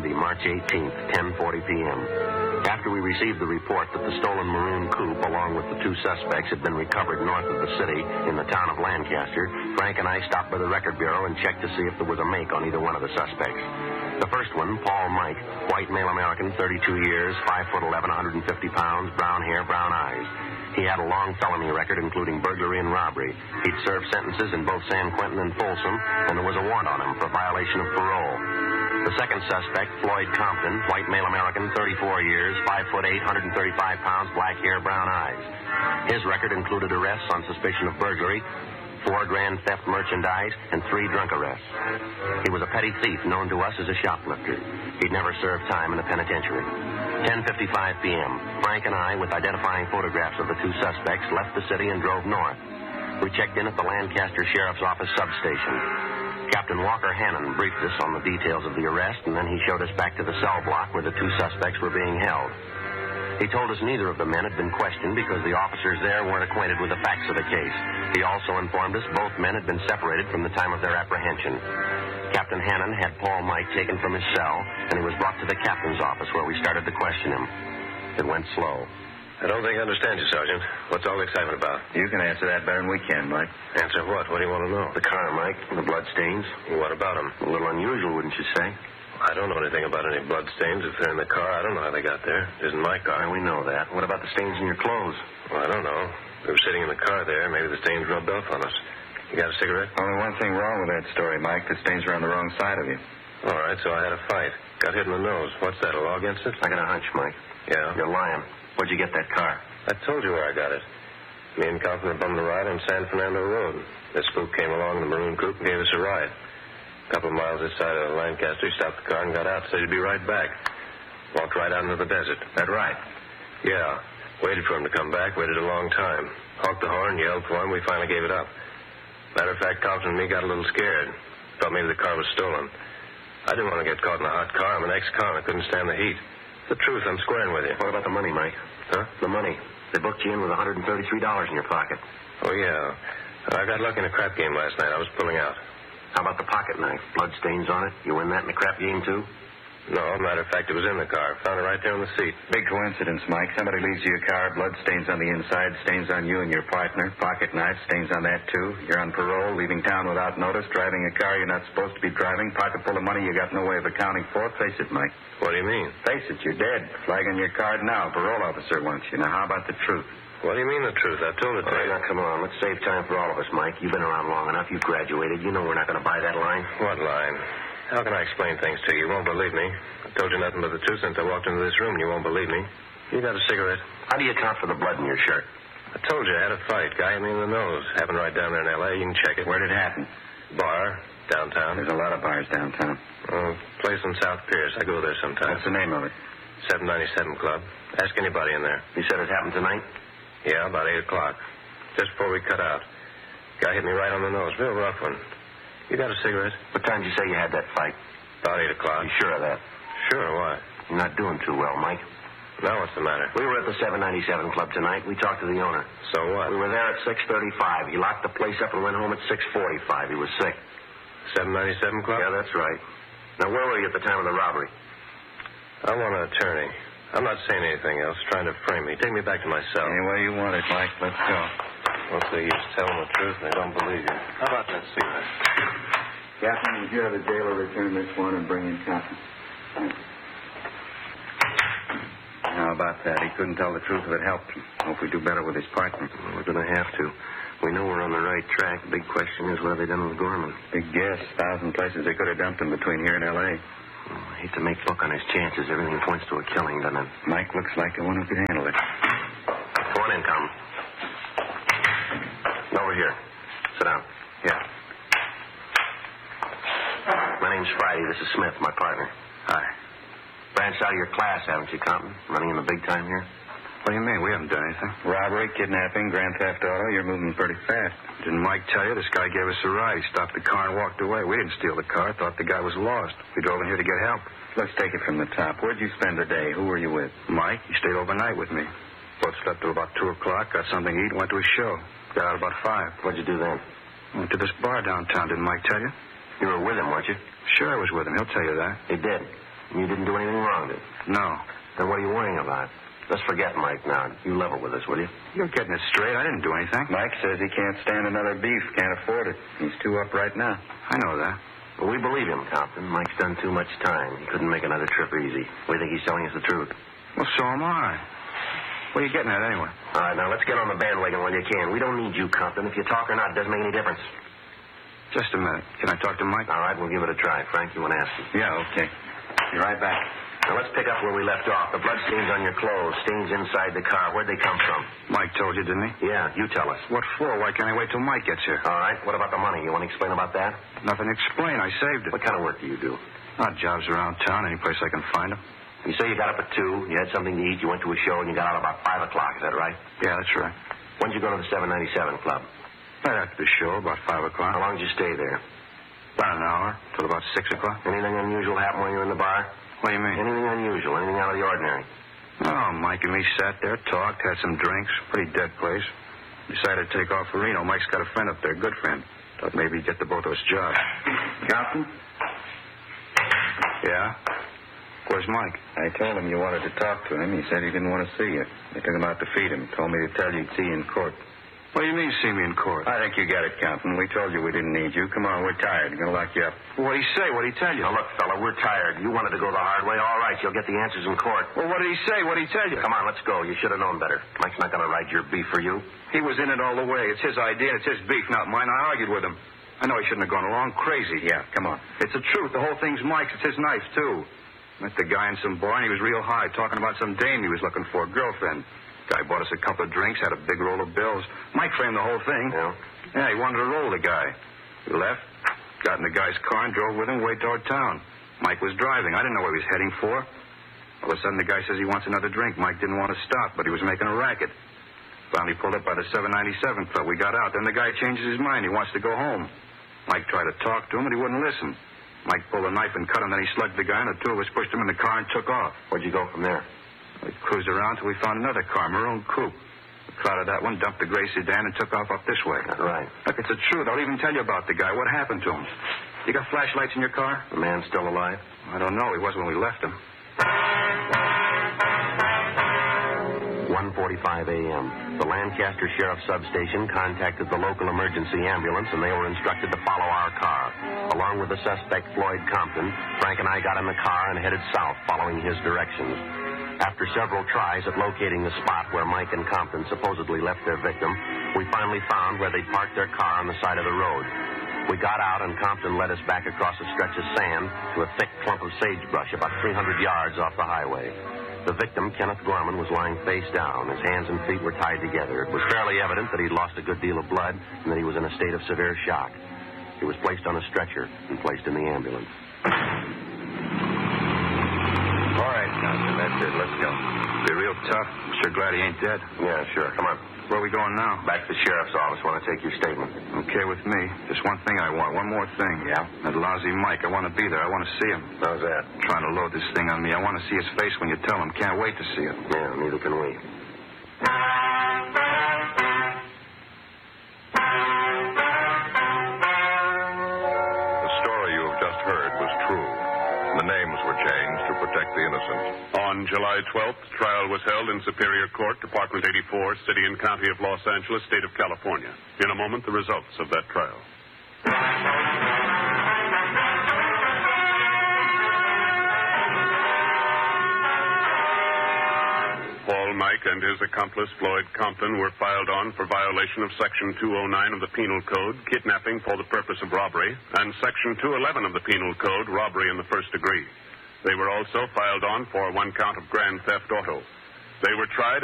Saturday, March 18th, 10:40 p.m. After we received the report that the stolen maroon coupe, along with the two suspects, had been recovered north of the city in the town of Lancaster, Frank and I stopped by the record bureau and checked to see if there was a make on either one of the suspects. The first one, Paul Mike, white male American, 32 years, 5'11", 150 pounds, brown hair, brown eyes. He had a long felony record, including burglary and robbery. He'd served sentences in both San Quentin and Folsom, and there was a warrant on him for violation of parole. The second suspect, Floyd Compton, white male American, 34 years, 5'8", 135 pounds, black hair, brown eyes. His record included arrests on suspicion of burglary, 4 grand theft merchandise, and 3 drunk arrests. He was a petty thief known to us as a shoplifter. He'd never served time in the penitentiary. 10:55 p.m., Frank and I, with identifying photographs of the two suspects, left the city and drove north. We checked in at the Lancaster Sheriff's Office substation. Captain Walker Hannon briefed us on the details of the arrest, and then he showed us back to the cell block where the two suspects were being held. He told us neither of the men had been questioned because the officers there weren't acquainted with the facts of the case. He also informed us both men had been separated from the time of their apprehension. Captain Hannon had Paul Mike taken from his cell, and he was brought to the captain's office where we started to question him. It went slow. I don't think I understand you, Sergeant. What's all the excitement about? You can answer that better than we can, Mike. Answer what? What do you want to know? The car, Mike, the blood stains. What about them? A little unusual, wouldn't you say? I don't know anything about any blood stains. If they're in the car, I don't know how they got there. It isn't my car. We know that. What about the stains in your clothes? Well, I don't know. We were sitting in the car there. Maybe the stains rubbed off on us. You got a cigarette? Only one thing wrong with that story, Mike. The stains are on the wrong side of you. All right, so I had a fight. Got hit in the nose. What's that, a law against it? I got a hunch, Mike. Yeah? You're lying. Where'd you get that car? I told you where I got it. Me and Compton bummed a ride on San Fernando Road. This spook came along in the maroon coupe and gave us a ride. A couple of miles this side of Lancaster, he stopped the car and got out, said he'd be right back. Walked right out into the desert. That right? Yeah. Waited for him to come back, waited a long time. Honked the horn, yelled for him, we finally gave it up. Matter of fact, Compton and me got a little scared. Thought maybe the car was stolen. I didn't want to get caught in a hot car. I'm an ex-con. I couldn't stand the heat. The truth, I'm squaring with you. What about the money, Mike? Huh? The money. They booked you in with $133 in your pocket. Oh, yeah. I got lucky in a crap game last night. I was pulling out. How about the pocket knife? Blood stains on it? You win that in the crap game, too? No, matter of fact, it was in the car. Found it right there on the seat. Big coincidence, Mike. Somebody leaves you a car, blood stains on the inside, stains on you and your partner. Pocket knife, stains on that, too. You're on parole, leaving town without notice, driving a car you're not supposed to be driving, pocket full of money you got no way of accounting for. Face it, Mike. What do you mean? Face it, you're dead. Flag on your card now. Parole officer wants you. Now, how about the truth? What do you mean the truth? I told it to you. Now, come on. Let's save time for all of us, Mike. You've been around long enough. You've graduated. You know we're not going to buy that line. What line? How can I explain things to you? You won't believe me. I told you nothing but the truth since I walked into this room. You won't believe me. You got a cigarette? How do you account for the blood in your shirt? I told you I had a fight. Guy hit me in the nose. Happened right down there in L.A. You can check it. Where did it happen? Bar. Downtown. There's a lot of bars downtown. Place on South Pierce. I go there sometimes. What's the name of it? 797 Club. Ask anybody in there. You said it happened tonight? Yeah, about 8 o'clock. Just before we cut out. Guy hit me right on the nose. Real rough one. You got a cigarette? What time did you say you had that fight? About 8 o'clock. You sure of that? Sure, why? You're not doing too well, Mike. Now what's the matter? We were at the 797 Club tonight. We talked to the owner. So what? We were there at 6:35. He locked the place up and went home at 6:45. He was sick. 797 Club? Yeah, that's right. Now, where were you at the time of the robbery? I want an attorney. I'm not saying anything else, trying to frame me. Take me back to my cell. Any way you want it, Mike. Let's go. What's the use? Tell them the truth and they don't believe you. How about that cigarette? Captain, would you have the jailer return this one and bring in Compton? How about that? He couldn't tell the truth if it helped him. Hope we do better with his partner. We're going to have to. We know we're on the right track. The big question is what have they done with Gorman? Big guess. 1,000 places they could have dumped him between here and L.A. I hate to make luck on his chances. Everything points to a killing, doesn't it? Mike looks like the one who could handle it. Go on in, Tom. Over here. Sit down. Yeah. My name's Friday. This is Smith, my partner. Hi. Branched out of your class, haven't you, Compton? Running in the big time here? What do you mean? We haven't done anything. Robbery, kidnapping, grand theft auto. You're moving pretty fast. Didn't Mike tell you? This guy gave us a ride. He stopped the car and walked away. We didn't steal the car. Thought the guy was lost. We drove in here to get help. Let's take it from the top. Where'd you spend the day? Who were you with? Mike, he stayed overnight with me. Both slept till about 2 o'clock, got something to eat, went to a show. Got out about 5. What'd you do then? Went to this bar downtown. Didn't Mike tell you? You were with him, weren't you? Sure, I was with him. He'll tell you that. He did. You didn't do anything wrong, did you? No. Then what are you worrying about? Let's forget Mike now. You level with us, will you? You're getting it straight. I didn't do anything. Mike says he can't stand another beef. Can't afford it. He's too up right now. I know that. Well, we believe him, Compton. Mike's done too much time. He couldn't make another trip easy. We think he's telling us the truth. Well, so am I. What are you getting at anyway? All right, now let's get on the bandwagon when you can. We don't need you, Compton. If you talk or not, it doesn't make any difference. Just a minute. Can I talk to Mike? All right, we'll give it a try. Frank, you want to ask him? Yeah, okay. Be right back. Now, let's pick up where we left off. The blood stains on your clothes, stains inside the car. Where'd they come from? Mike told you, didn't he? Yeah, you tell us. What for? Why can't I wait till Mike gets here? All right, what about the money? You want to explain about that? Nothing to explain. I saved it. What kind of work do you do? Odd jobs around town, any place I can find them. You say you got up at 2, you had something to eat, you went to a show, and you got out about 5 o'clock. Is that right? Yeah, that's right. When'd you go to the 797 Club? Right after the show, about 5 o'clock. How long did you stay there? About an hour, till about 6 o'clock. Anything unusual happen when you were in the bar? What do you mean? Anything unusual, anything out of the ordinary? Oh, Mike and me sat there, talked, had some drinks. Pretty dead place. Decided to take off for Reno. Mike's got a friend up there, good friend. Thought maybe he'd get the both of us jobs. Compton? Yeah? Where's Mike? I told him you wanted to talk to him. He said he didn't want to see you. They took him out to feed him. Told me to tell you he'd see you in court. What do you mean, see me in court? I think you got it, Compton. We told you we didn't need you. Come on, we're tired. We're going to lock you up. What'd he say? What'd he tell you? Now, look, fella, we're tired. You wanted to go the hard way. All right, you'll get the answers in court. Well, what did he say? What'd he tell you? Come on, let's go. You should have known better. Mike's not going to ride your beef for you. He was in it all the way. It's his idea. It's his beef, not mine. I argued with him. I know he shouldn't have gone along crazy. Yeah, come on. It's the truth. The whole thing's Mike's. It's his knife, too. Met the guy in some bar, and he was real high, talking about some dame he was looking for, a girlfriend. Guy bought us a couple of drinks, had a big roll of bills. Mike framed the whole thing. Yeah? Yeah, he wanted to roll the guy. We left, got in the guy's car, and drove with him way toward town. Mike was driving. I didn't know where he was heading for. All of a sudden, the guy says he wants another drink. Mike didn't want to stop, but he was making a racket. Finally pulled up by the 797 Club. We got out. Then the guy changes his mind. He wants to go home. Mike tried to talk to him, but he wouldn't listen. Mike pulled a knife and cut him. Then he slugged the guy, and the two of us pushed him in the car and took off. Where'd you go from there? We cruised around till we found another car, maroon coupe. We crowded that one, dumped the gray sedan, and took off up this way. Right. Look, it's the truth. I'll even tell you about the guy. What happened to him? You got flashlights in your car? The man's still alive? I don't know. He was when we left him. 1:45 a.m. The Lancaster Sheriff Substation contacted the local emergency ambulance, and they were instructed to follow our car. Along with the suspect, Floyd Compton, Frank and I got in the car and headed south, following his directions. After several tries at locating the spot where Mike and Compton supposedly left their victim, we finally found where they parked their car on the side of the road. We got out, and Compton led us back across a stretch of sand to a thick clump of sagebrush about 300 yards off the highway. The victim, Kenneth Gorman, was lying face down. His hands and feet were tied together. It was fairly evident that he'd lost a good deal of blood and that he was in a state of severe shock. He was placed on a stretcher and placed in the ambulance. All right, Compton, that's it. Let's go. Be real tough. Sure glad he ain't dead. Yeah, sure. Come on. Where are we going now? Back to the sheriff's office. Want to take your statement. Okay with me. Just one thing I want. One more thing. Yeah? That lousy Mike. I want to be there. I want to see him. How's that? Trying to load this thing on me. I want to see his face when you tell him. Can't wait to see it. Yeah, neither can we. The story you have just heard was true. The names were changed to protect the innocent. On July 12th, trial was held in Superior Court, Department 84, City and County of Los Angeles, State of California. In a moment, the results of that trial. Paul Mike and his accomplice, Floyd Compton, were filed on for violation of Section 209 of the Penal Code, kidnapping for the purpose of robbery, and Section 211 of the Penal Code, robbery in the first degree. They were also filed on for one count of grand theft auto. They were tried